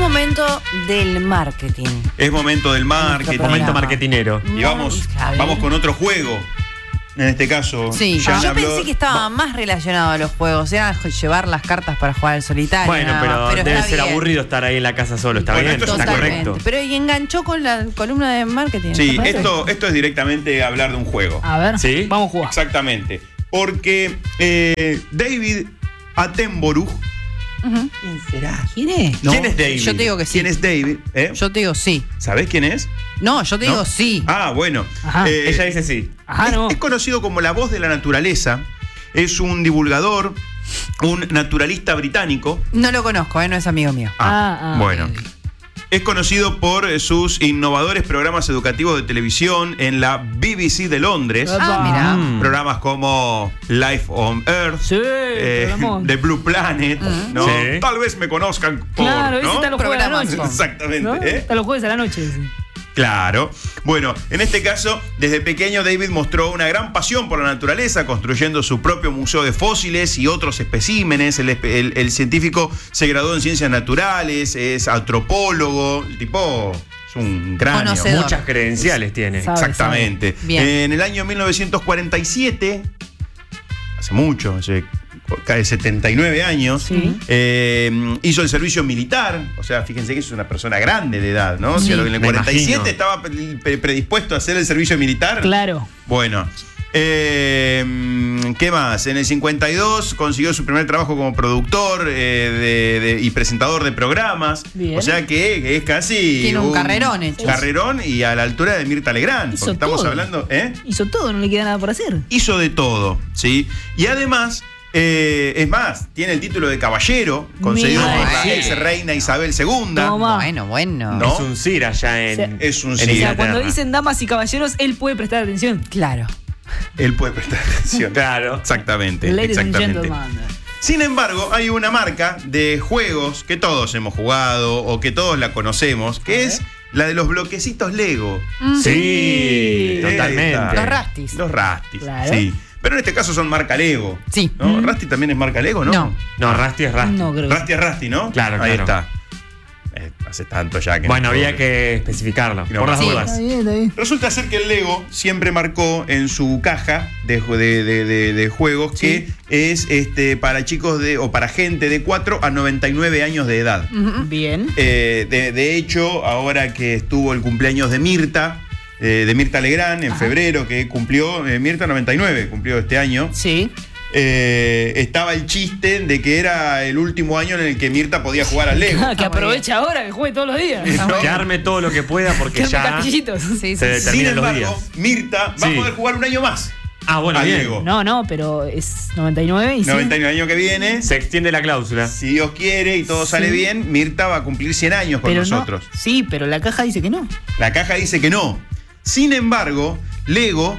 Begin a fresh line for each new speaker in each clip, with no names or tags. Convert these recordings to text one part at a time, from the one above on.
momento del marketing.
Es momento del marketing.
Momento marketinero.
Y vamos con otro juego. En este caso,
Sí, yo pensé que estaba más relacionado a los juegos. Era llevar las cartas para jugar al solitario.
Bueno, pero debe ser aburrido estar ahí en la casa solo. Está
Bueno,
bien,
esto
está
Totalmente.
correcto.
Pero y enganchó con la columna de marketing.
Sí,
¿te parece?
esto es directamente hablar de un juego.
A ver,
¿Sí?
vamos a jugar.
Exactamente. Porque David Attenborough. ¿Quién será?
¿Quién es?
No.
¿Quién es David? Yo te digo que sí.
¿Quién es David?
Yo te digo sí.
¿Sabés quién es?
No, yo te
¿No?
digo sí.
Ah, bueno.
Ajá.
Ella dice sí.
Ajá, no.
Es conocido como la voz de la naturaleza. Es un divulgador, un naturalista británico.
No lo conozco, no es amigo mío.
Bueno. Es conocido por sus innovadores programas educativos de televisión en la BBC de Londres.
Mirá.
Programas como Life on Earth,
Sí, programón.
The Blue Planet, ¿no?
Sí.
Tal vez me conozcan por,
Claro, ese
¿no?
está los jueves de la noche.
Exactamente.
¿No?
¿eh?
Está los jueves a la noche. Sí.
Claro. Bueno, en este caso, desde pequeño David mostró una gran pasión por la naturaleza, construyendo su propio museo de fósiles y otros especímenes. El científico se graduó en ciencias naturales, es antropólogo, el tipo es un cráneo.
Conocedor.
Muchas credenciales tiene.
Sabe.
Exactamente.
Bien.
En el año 1947, hace mucho, hace 79 años,
Sí.
hizo el servicio militar. O sea, fíjense que es una persona grande de edad, ¿no?
Sí.
Si en el
Me
47
imagino.
estaba predispuesto a hacer el servicio militar.
Claro.
Bueno. ¿Qué más? En el 52 consiguió su primer trabajo como productor y presentador de programas.
Bien.
O sea que es casi
Tiene un carrerón hecho.
Carrerón y a la altura de Mirta Legrand.
Hizo
Porque estamos
todo.
hablando,
Hizo todo, no le queda nada por hacer.
hizo de todo, ¿sí? Y además, es más, tiene el título de caballero, concedido
Mira.
por la
Sí.
ex reina Isabel II.
Toma.
Bueno.
No.
Es un Sir allá en.
Es un
en
Sir.
O sea,
Inglaterra.
cuando dicen damas y caballeros, él puede prestar atención.
Claro.
Él puede prestar atención.
Claro.
Exactamente.
Ladies and
exactamente.
gentlemen.
Sin embargo, hay una marca de juegos que todos hemos jugado o que todos la conocemos, que es la de los bloquecitos Lego.
Sí, totalmente.
Los Rastis.
Los Rastis,
Claro.
sí. Pero en este caso son marca Lego.
Sí.
¿No? Rasty también es marca Lego, ¿no?
No.
No, Rusty es Rusty.
No creo. que-
Rasty es Rasty, ¿no?
Claro,
Ahí
claro.
está. Hace tanto ya que
Bueno,
no
había
juego.
que especificarlo.
No,
Por las
sí.
dudas.
Está bien, está bien.
Resulta ser que el Lego siempre marcó en su caja de juegos que es para chicos o para gente de 4 a 99 años de edad.
Bien.
De hecho, ahora que estuvo el cumpleaños de Mirta Legrand en febrero, que cumplió Mirta 99, cumplió este año.
Sí.
Estaba el chiste de que era el último año en el que Mirta podía jugar al Lego.
Que aproveche ahora, que juegue todos los días.
¿No?
Que arme todo lo que pueda porque
Que arme
ya
castillitos.
Sí,
se
sí.
Sin
determinan los
embargo,
días.
Mirta va a
Sí.
poder jugar un año más.
Ah, bueno,
al
bien.
Lego.
No, pero es 99 y sí.
99 años que viene.
Se extiende la cláusula.
Si Dios quiere y todo sale bien, Mirta va a cumplir 100 años con
Pero
nosotros.
no. Sí, pero la caja dice que no.
La caja dice que no. Sin embargo, Lego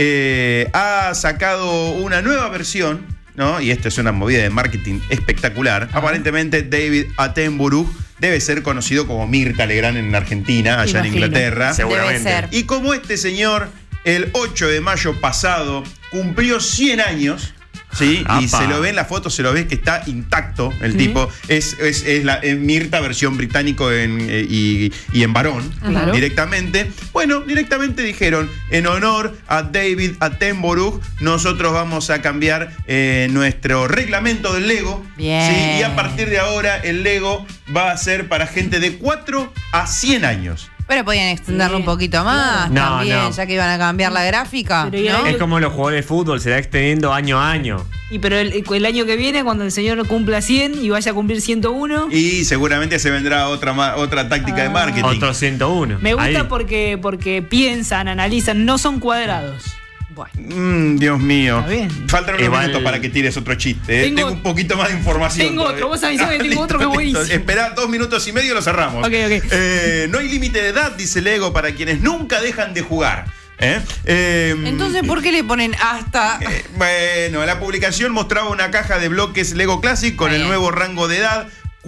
ha sacado una nueva versión, ¿no? Y esto es una movida de marketing espectacular. Aparentemente, David Attenborough debe ser conocido como Mirta Legrand en Argentina, allá en
Imagino.
Inglaterra.
Seguramente.
Debe ser.
Y como este señor, el 8 de mayo pasado, cumplió 100 años. Sí, y
Apa.
se lo ve en la foto, se lo ve que está intacto el tipo. Es Mirta versión británico y en varón,
Claro.
directamente. Bueno, directamente dijeron, en honor a David Attenborough, nosotros vamos a cambiar nuestro reglamento del Lego.
Bien.
¿Sí? Y a partir de ahora el Lego va a ser para gente de 4 a 100 años.
Pero podían extenderlo un poquito más
No,
también,
no.
ya que iban a cambiar la gráfica.
Pero ¿y
¿no?
el
Es como los jugadores de fútbol, se va extendiendo año a año.
Y pero el año que viene, cuando el señor cumpla 100 y vaya a cumplir 101,
Y seguramente se vendrá otra táctica de marketing.
Otro 101.
me gusta
Ahí.
porque piensan, analizan, no son cuadrados.
Bueno.
Dios mío.
Está bien.
Faltan unos
Igual-
minutos para que tires otro chiste.
Tengo-
Tengo un poquito más de información.
Tengo
todavía.
otro, vos avisame que tengo
Listo,
otro que es
listo.
buenísimo.
Esperá 2 minutos y medio y lo cerramos.
Ok.
No hay límite de edad, dice Lego, para quienes nunca dejan de jugar.
Entonces, ¿por qué le ponen hasta?
Bueno, la publicación mostraba una caja de bloques Lego Classic con el
Bien.
nuevo rango de edad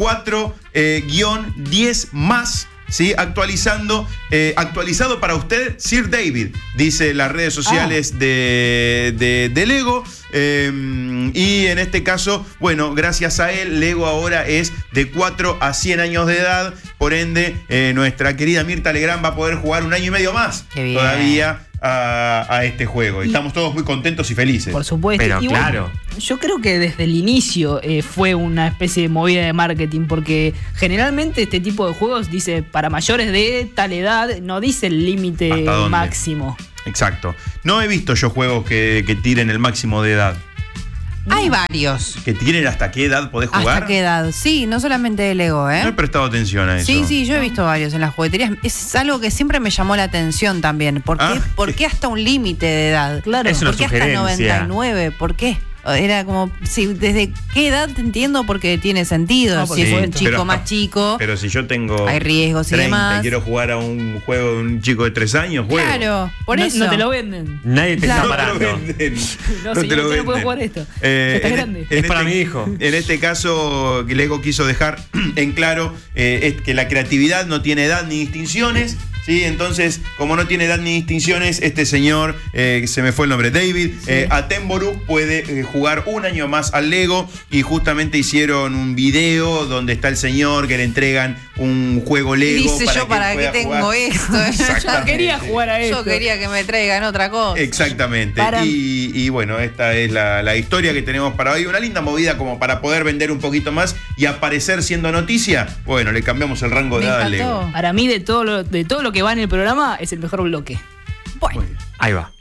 4-10 más. ¿Sí? Actualizado para usted, Sir David, dice las redes sociales de Lego. Y en este caso, bueno, gracias a él, Lego ahora es de 4 a 100 años de edad. Por ende, nuestra querida Mirta Legrand va a poder jugar un año y medio más
Qué bien.
todavía a este juego. Y estamos todos muy contentos y felices.
Por supuesto.
Pero
Y bueno,
claro.
yo creo que desde el inicio fue una especie de movida de marketing, porque generalmente este tipo de juegos dice para mayores de tal edad, no dice el límite
¿Hasta dónde?
máximo.
Exacto. No he visto yo juegos que tiren el máximo de edad.
Hay varios.
¿Que tiren hasta qué edad podés jugar?
¿Hasta qué edad? Sí, no solamente de Lego, ¿eh?
No he prestado atención a eso.
Sí, yo he visto varios en las jugueterías. Es algo que siempre me llamó la atención también. ¿Por qué,
Ah.
¿por qué hasta un límite de edad?
Claro.
Es una
¿Por qué hasta
sugerencia.
99? ¿Por qué? Era como, sí, ¿desde qué edad te entiendo? Porque tiene sentido.
No, por
Si es un
supuesto.
chico
Pero
más
hasta-
chico,
Pero si yo tengo
hay riesgos y
30
demás.
y quiero jugar a un juego de un chico de 3 años, juego.
Claro, por
no,
eso.
no te lo venden.
Nadie te
Claro.
está
No te lo
parando.
venden.
No,
te
señor,
lo
usted no puede
venden.
jugar esto. Está grande.
Es para mi hijo.
En este caso, Lego quiso dejar en claro es que la creatividad no tiene edad ni distinciones. ¿Sí? Entonces, como no tiene edad ni distinciones, este señor, se me fue el nombre, David Attenborough, puede jugar un año más al Lego, y justamente hicieron un video donde está el señor que le entregan un juego
Y
Lego.
dice yo,
que
¿para
él
qué
pueda
tengo
jugar.
esto?
Yo quería jugar a esto.
Yo quería que me traigan otra cosa.
Exactamente.
Para-
Y bueno, esta es la historia que tenemos para hoy. Una linda movida como para poder vender un poquito más y aparecer siendo noticia. Bueno, le cambiamos el rango de
Me
edad al
encantó.
Lego.
Para mí, de todo lo que va en el programa, es el mejor bloque.
Bueno.
Muy bien.
Ahí va.